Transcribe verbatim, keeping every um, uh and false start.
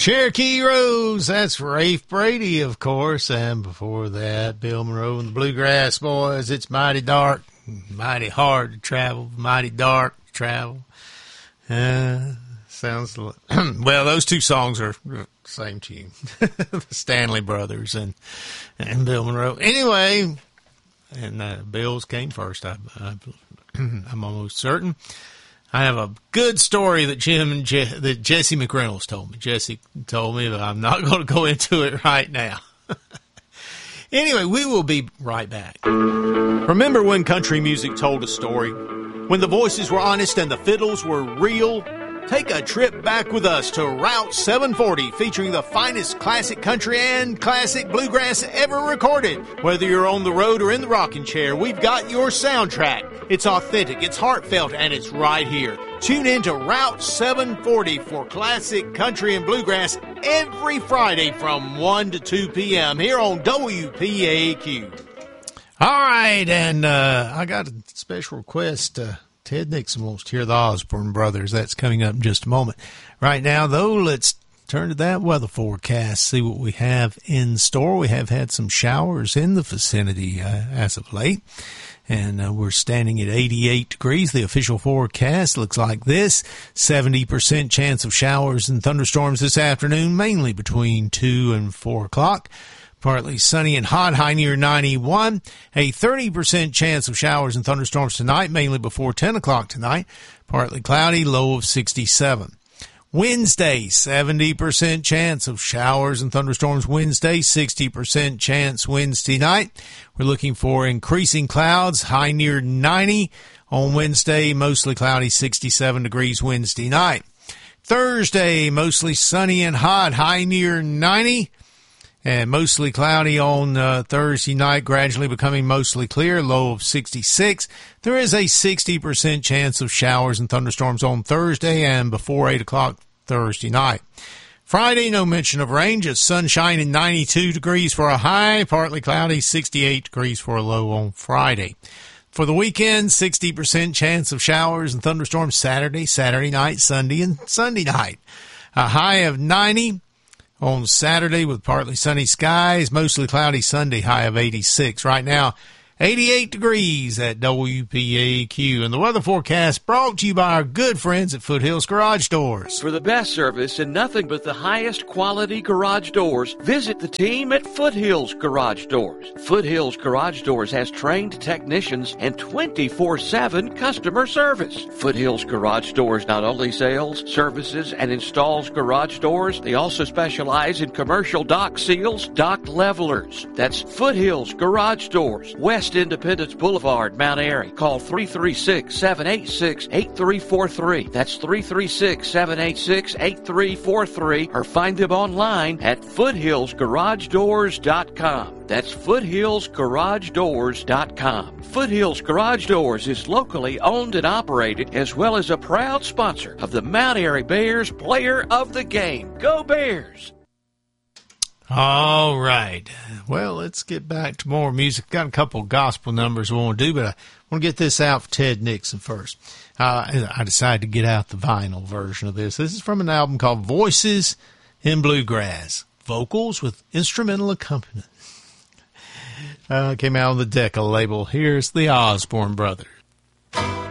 Cherokee Rose, that's Rafe Brady, of course, and before that, Bill Monroe and the Bluegrass Boys. It's mighty dark, mighty hard to travel, mighty dark to travel. Uh, sounds like, well, those two songs are the same tune. The Stanley Brothers and, and Bill Monroe. Anyway, and uh, Bill's came first, I, I, I'm almost certain. I have a good story that Jim and Je- that Jesse McReynolds told me. Jesse told me, but I'm not going to go into it right now. Anyway, we will be right back. Remember when country music told a story? When the voices were honest and the fiddles were real? Take a trip back with us to Route seven forty, featuring the finest classic country and classic bluegrass ever recorded. Whether you're on the road or in the rocking chair, we've got your soundtrack. It's authentic, it's heartfelt, and it's right here. Tune in to Route seven forty for classic country and bluegrass every Friday from one to two p.m. here on W P A Q. All right, and uh, I got a special request. Uh, Ted Nixon wants to hear the Osborne Brothers. That's coming up in just a moment. Right now, though, let's turn to that weather forecast, see what we have in store. We have had some showers in the vicinity uh, as of late, and uh, we're standing at eighty-eight degrees. The official forecast looks like this: seventy percent chance of showers and thunderstorms this afternoon, mainly between two and four o'clock. Partly sunny and hot, high near ninety-one. A thirty percent chance of showers and thunderstorms tonight, mainly before ten o'clock tonight. Partly cloudy, low of sixty-seven. Wednesday, seventy percent chance of showers and thunderstorms Wednesday, sixty percent chance Wednesday night. We're looking for increasing clouds, high near ninety. On Wednesday, mostly cloudy, sixty-seven degrees Wednesday night. Thursday, mostly sunny and hot, high near ninety. And mostly cloudy on uh, Thursday night, gradually becoming mostly clear, low of sixty-six. There is a sixty percent chance of showers and thunderstorms on Thursday and before eight o'clock Thursday night. Friday, no mention of rain, just sunshine and ninety-two degrees for a high, partly cloudy, sixty-eight degrees for a low on Friday. For the weekend, sixty percent chance of showers and thunderstorms Saturday, Saturday night, Sunday, and Sunday night. A high of ninety. On Saturday with partly sunny skies, mostly cloudy Sunday, high of eighty-six. Right now, eighty-eight degrees at W P A Q. And the weather forecast brought to you by our good friends at Foothills Garage Doors. For the best service and nothing but the highest quality garage doors, visit the team at Foothills Garage Doors. Foothills Garage Doors has trained technicians and twenty-four seven customer service. Foothills Garage Doors not only sells, services, and installs garage doors, they also specialize in commercial dock seals, dock levelers. That's Foothills Garage Doors, West Independence Boulevard, Mount Airy. Call three three six, seven eight six, eight three four three. That's three three six, seven eight six, eight three four three, or find them online at foothills garage doors dot com. That's foothills garage doors dot com. Foothills Garage Doors is locally owned and operated, as well as a proud sponsor of the Mount Airy Bears Player of the Game. Go Bears! All right. Well, let's get back to more music. Got a couple of gospel numbers I want to do, but I want to get this out for Ted Nixon first. Uh, I decided to get out the vinyl version of this. This is from an album called Voices in Bluegrass. Vocals with instrumental accompaniment. Uh, came out on the Decca label. Here's the Osborne Brothers.